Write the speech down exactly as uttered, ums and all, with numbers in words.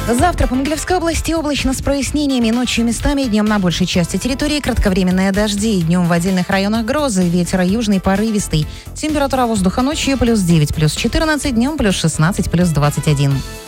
Завтра по Могилевской области облачно с прояснениями, ночью местами, днем на большей части территории кратковременные дожди, днем в отдельных районах грозы, ветер южный порывистый. Температура воздуха ночью плюс девять, плюс четырнадцать, днем плюс шестнадцать, плюс двадцать один.